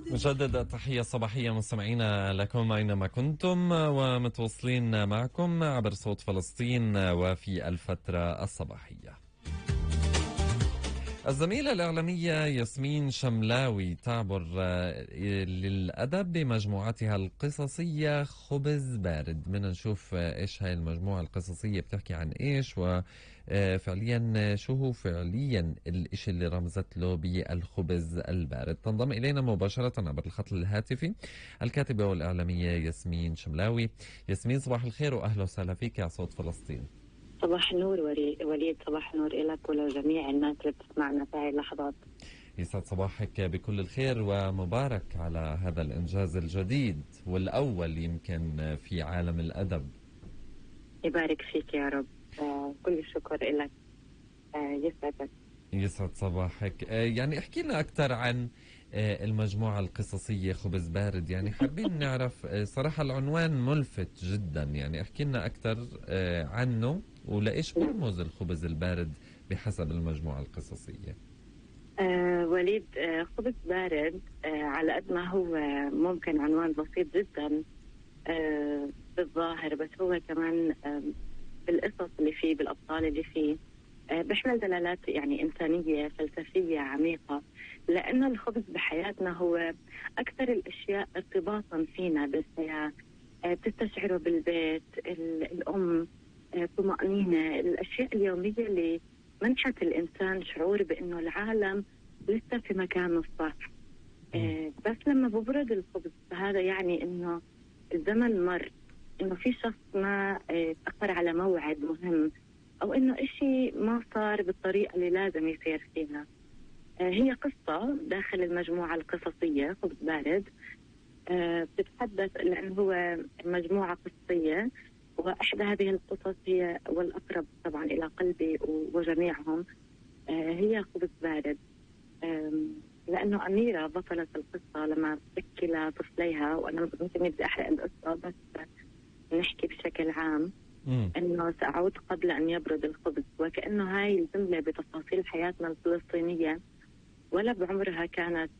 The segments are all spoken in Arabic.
مجدد تحية صباحية مستمعينا لكم أينما كنتم، ومتواصلين معكم عبر صوت فلسطين وفي الفترة الصباحية. الزميلة الإعلامية ياسمين شملاوي تعبر للأدب بمجموعتها القصصية خبز بارد. بدنا نشوف إيش هاي المجموعة القصصية بتحكي عن إيش، وفعليا شو هو فعليا الإشي اللي رمزت له بالخبز البارد. تنضم إلينا مباشرة عبر الخط الهاتفي الكاتبة والإعلامية ياسمين شملاوي. ياسمين، صباح الخير وأهلا وسهلا فيك على صوت فلسطين. صباح النور وليد، صباح النور لك ولجميع الناس اللي بتسمعنا في هاي اللحظات. يسعد صباحك بكل الخير ومبارك على هذا الإنجاز الجديد والأول يمكن في عالم الأدب. يبارك فيك يا رب. كل الشكر لك. يسعدك. يسعد صباحك. يعني احكي لنا أكثر عن المجموعة القصصية خبز بارد. يعني حابين نعرف، صراحة العنوان ملفت جدا، يعني احكي لنا أكثر عنه ولإيش بيرمز الخبز البارد بحسب المجموعة القصصية. وليد، خبز بارد على قد ما هو ممكن عنوان بسيط جدا بالظاهر، بس هو كمان بالقصص اللي فيه، بالأبطال اللي فيه، بيحمل دلالات يعني إنسانية فلسفية عميقة، لأن الخبز بحياتنا هو أكثر الأشياء ارتباطا فينا بالحياة. بتستشعره بالبيت، الأم، طمأنينة، الأشياء اليومية اللي منحت الإنسان شعور بأنه العالم لسه في مكانه الصح. بس لما ببرد الخبز فهذا يعني أنه الزمن مر، أنه في شخص ما تأخر على موعد مهم، أو أنه إشي ما صار بالطريقة اللي لازم يصير فيها. هي قصة داخل المجموعة القصصية خبز بارد، بتتحدث لأنه هو مجموعة قصصية، وإحدى هذه القصص هي والأقرب طبعا إلى قلبي وجميعهم هي خبز بارد. لأنه أميرة بطلة القصة لما بتحكي لطفليها، وأنا ممكن بدي أحرق القصة بس نحكي بشكل عام، أنه سأعود قبل أن يبرد الخبز، وكأنه هاي الجملة بتفاصيل حياتنا الفلسطينية ولا بعمرها كانت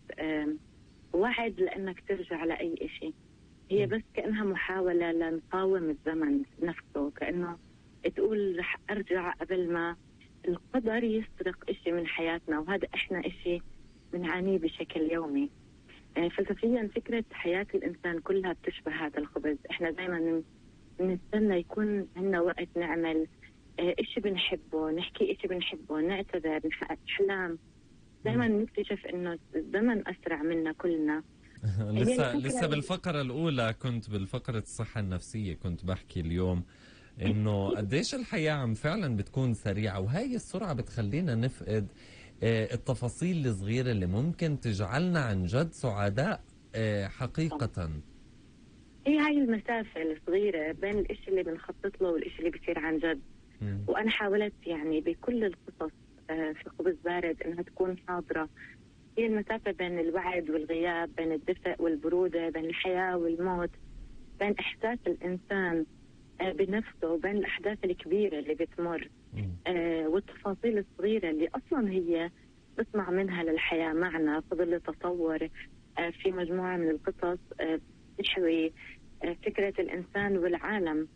وعد لأنك ترجع لأي إشي. هي بس كأنها محاولة لنقاوم الزمن نفسه، كأنه تقول رح أرجع قبل ما القدر يسرق إشي من حياتنا، وهذا إحنا إشي بنعانيه بشكل يومي. فلسفيا فكرة حياة الإنسان كلها بتشبه هذا الخبز. إحنا دايما نستنى يكون عندنا وقت نعمل إشي بنحبه، نحكي إشي بنحبه، نعتذر، نحقق أحلام. دايما نكتشف إنه الزمن أسرع منا كلنا. لسه بالفقرة الأولى، كنت بالفقرة الصحة النفسية، كنت بحكي اليوم إنه قديش الحياة عم فعلا بتكون سريعة، وهي السرعة بتخلينا نفقد التفاصيل الصغيرة اللي ممكن تجعلنا عن جد سعداء حقيقة. هي هاي المسافة الصغيرة بين الإشي اللي بنخطط له والإشي اللي بيصير عن جد. وأنا حاولت يعني بكل القصص في خبز بارد إنها تكون حاضرة. هي المسافة بين الوعد والغياب، بين الدفء والبرودة، بين الحياة والموت، بين إحساس الإنسان بنفسه، وبين الأحداث الكبيرة اللي بتمر، والتفاصيل الصغيرة اللي أصلا هي بسمع منها للحياة معنا. فضل التصور في مجموعة من القصص تحوي فكرة الإنسان والعالم،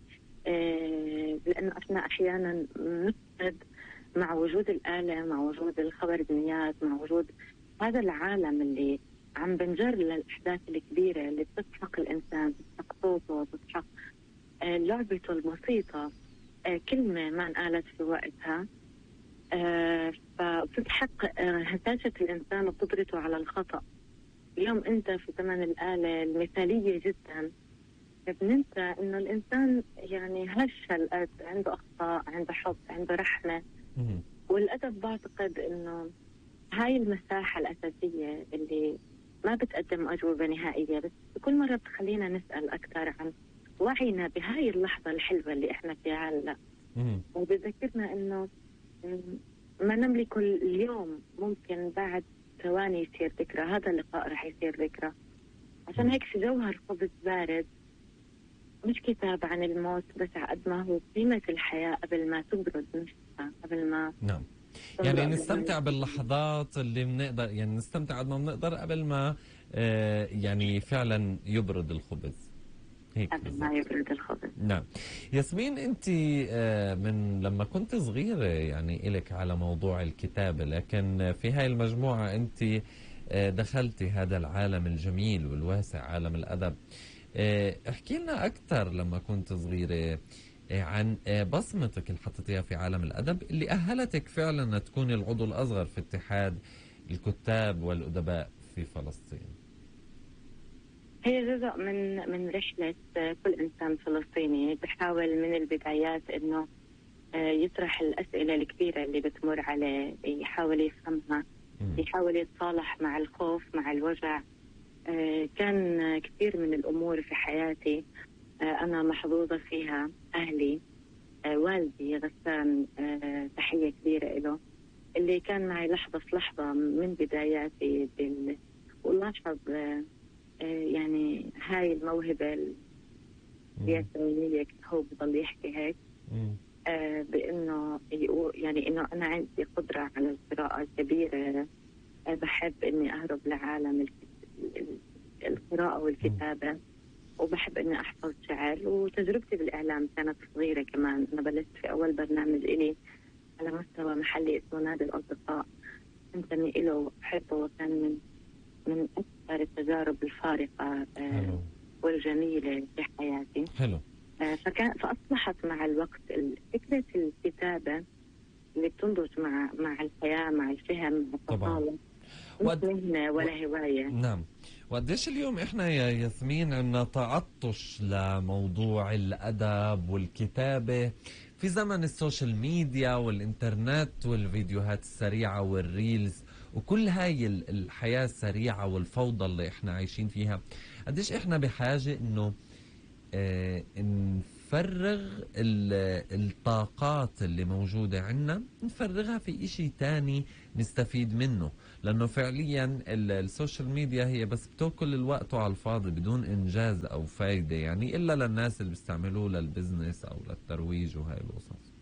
لأنه إحنا أحيانا نفقد مع وجود الآلة، مع وجود الخوارزميات، مع وجود هذا العالم اللي عم بنجر للأحداث الكبيرة اللي بتسحق الإنسان، بتسحق صوته، بتسحق لعبته البسيطة، كلمة ما انقالت في وقتها، فبتسحق هشاشة الإنسان وقدرته على الخطأ. اليوم أنت في زمن الآلة المثالية جدا بننسى إنه الإنسان يعني هش القد، عنده أخطاء، عنده حب، عنده رحمة. والأدب بعتقد إنه هاي المساحة الأساسية اللي ما بتقدم أجوبة نهائية، بس كل مرة بتخلينا نسأل أكثر عن وعينا بهاي اللحظة الحلوة اللي إحنا فيها هلا، وبذكرنا إنه ما نملك اليوم ممكن بعد ثواني يصير ذكرى، هذا اللقاء رح يصير ذكرى. عشان هيك في جوهر خبز بارد مش كتاب عن الموت بس، قد ما هو قيمة الحياة قبل ما تبرد نفسها، قبل ما نعم. يعني تمرق نستمتع بالماء باللحظات اللي بنقدر، يعني نستمتع قد ما بنقدر قبل ما يعني فعلا يبرد الخبز، هيك قبل ما بالضبط. يبرد الخبز. نعم. ياسمين، انت من لما كنت صغيرة يعني إلك على موضوع الكتابة، لكن في هاي المجموعة انت دخلتي هذا العالم الجميل والواسع، عالم الأدب. احكي لنا أكثر لما كنت صغيرة عن بصمتك اللي حطيتيها في عالم الأدب اللي أهلتك فعلا تكون العضو الأصغر في اتحاد الكتاب والأدباء في فلسطين. هي جزء من رحلة كل إنسان فلسطيني بحاول من البدايات إنه يطرح الأسئلة الكبيرة اللي بتمر عليه، يحاول يفهمها، مم. يحاول يتصالح مع الخوف مع الوجع. كان كثير من الأمور في حياتي أنا محظوظة فيها. أهلي، والدي غسان، تحية كبيرة له، اللي كان معي لحظة في لحظة من بداياتي ولاحظ يعني هاي الموهبة مم. اليسارية، هو بضل يحكي هيك مم. بأنه يقول يعني إنه أنا عندي قدرة على القراءة الكبيرة. بحب إني أهرب لعالم القراءة مم. والكتابة، وبحب إني أحفظ شعر. وتجربتي بالإعلام كانت صغيرة كمان. أنا بلشت في أول برنامج إلي على مستوى محلي اسمه نادي الأصدقاء، أنتمي إله وأحبه، وكان من أكثر التجارب الفارقة حلو. والجميلة في حياتي. حلو. فأصبحت مع الوقت فكرة الكتابة اللي بتنضج مع الحياة، مع الفهم، مع طبعا. التطالع، مش وقد مهنة و... ولا هواية. نعم. وقديش اليوم احنا يا ياسمين عنا تعطش لموضوع الأدب والكتابة في زمن السوشيال ميديا والإنترنت والفيديوهات السريعة والريلز وكل هاي الحياة السريعة والفوضى اللي احنا عايشين فيها. قديش احنا بحاجة انه نفرغ الطاقات اللي موجودة عنا، نفرغها في اشي تاني نستفيد منه. لانه فعليا السوشيال ميديا هي بس بتاكل الوقت على الفاضي بدون انجاز او فايدة، يعني الا للناس اللي بيستعملوه للبزنس او للترويج وهاي القصص.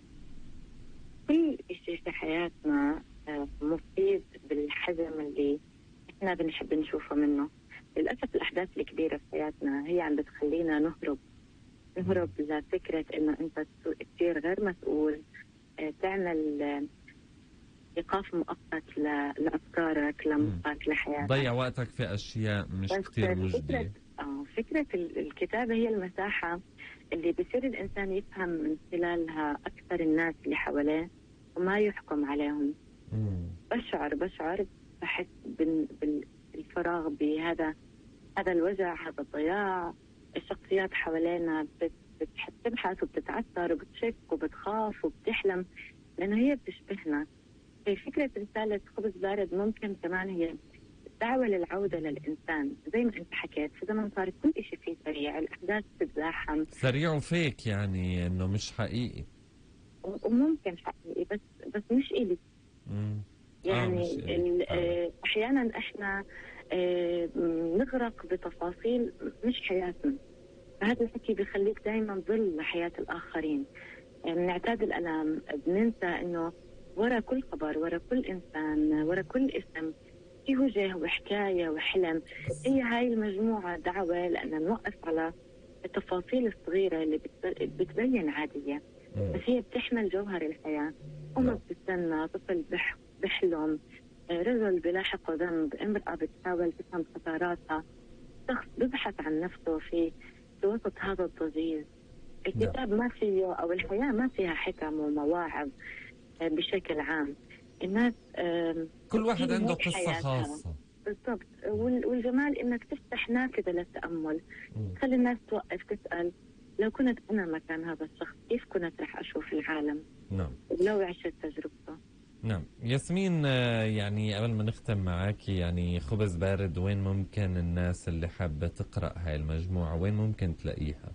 كل شيء في حياتنا مفيد بالحجم اللي احنا بنحب نشوفه منه. للأسف الأحداث الكبيرة في حياتنا هي عم بتخلينا نهرب لفكرة إنه أنت تصير غير مسؤول، تعمل إيقاف مؤقت لأفكارك، مم. لمخك، لحياتك. ضيع وقتك في اشياء مش بس كتير فكرة مجدية. فكرة الكتابة هي المساحة اللي بصير الإنسان يفهم من خلالها أكثر الناس اللي حواليه وما يحكم عليهم. مم. بشعر بحس بالفراغ، هذا الوجع، هذا الضياع. الشخصيات حوالينا بتبحث وبتتعثر وبتشك وبتخاف وبتحلم لأنه هي بتشبهنا. في فكرة رسالة خبز بارد ممكن كمان هي دعوة للعودة للإنسان. زي ما أنت حكيت، في زمن صار كل شيء فيه سريع، الأحداث بتتزاحم سريع وفيك، يعني انه مش حقيقي. وممكن حقيقي بس مش إلي. مم. اه يعني مش إلك فعلا. أحيانا إحنا نغرق بتفاصيل مش حياتنا. فهذا الحكي بيخليك دائما ظل لحياة الآخرين. بنعتاد الألم، بننسى إنه ورا كل خبر، ورا كل إنسان، ورا كل اسم في وجه وحكاية وحلم. هي هاي المجموعة دعوة لأن نوقف على التفاصيل الصغيرة اللي بتبين عادية، مم. بس هي بتحمل جوهر الحياة. أم نعم. بتستنى، طفل بحلم، رجل بلاحقه ذنب، امرأة بتحاول تفهم خساراتها، شخص بيبحث عن نفسه في وسط هذا الضجيج. نعم. الكتاب ما فيه، أو الحياة ما فيها حكم ومواعظ بشكل عام. الناس كل واحد هي عنده هيك قصة حياتها خاصة. بالضبط. والجمال إنك تفتح نافذة للتأمل، مم. تخلي الناس توقف تسأل لو كنت أنا مكان هذا الشخص كيف كنت رح أشوف العالم نعم. لو عشت تجربته. نعم ياسمين، يعني قبل ما نختم معك، يعني خبز بارد وين ممكن الناس اللي حابة تقرأ هاي المجموعة وين ممكن تلاقيها؟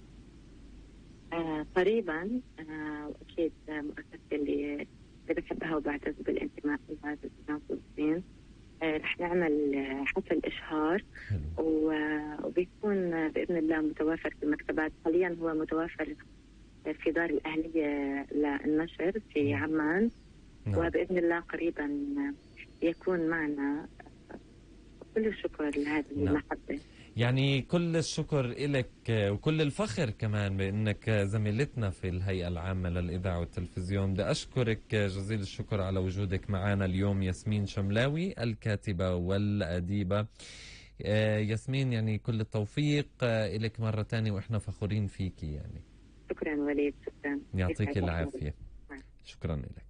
قريبا وأكيد مؤسستي اللي بحبها وبعتز بالانتماء لها بلدان فلسطين رح نعمل حفل إشهار، حلو. وبيكون بإذن الله متوافر في المكتبات. حاليا هو متوافر في دار الأهلية للنشر في مم. عمان، نعم. وبإذن الله قريبا يكون معنا. كل الشكر لهذه نعم. المحبة. يعني كل الشكر لك وكل الفخر كمان بأنك زميلتنا في الهيئة العامة للإذاعة والتلفزيون. بدي أشكرك جزيل الشكر على وجودك معنا اليوم، ياسمين شملاوي الكاتبة والأديبة. ياسمين، يعني كل التوفيق لك مرة تانية، وإحنا فخورين فيكي يعني. شكرا وليد، شكرا. يعطيك العافية. شكرا لك.